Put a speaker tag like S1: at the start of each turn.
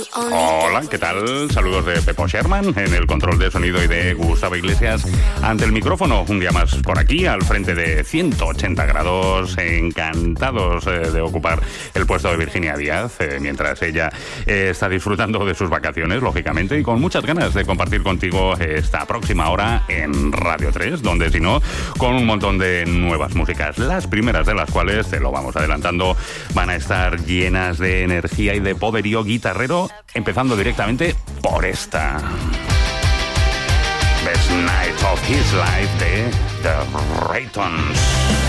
S1: Hola, ¿qué tal? Saludos de Pepo Sherman en el control de sonido y de Gustavo Iglesias ante el micrófono. Un día más por aquí, al frente de 180 grados, encantados de ocupar el puesto de Virginia Díaz, mientras ella está disfrutando de sus vacaciones, lógicamente, y con muchas ganas de compartir contigo esta próxima hora en Radio 3, donde si no, con un montón de nuevas músicas, las primeras de las cuales, te lo vamos adelantando, van a estar llenas de energía y de poderío guitarrero, empezando directamente por esta. Best Night of His Life de The Raytons.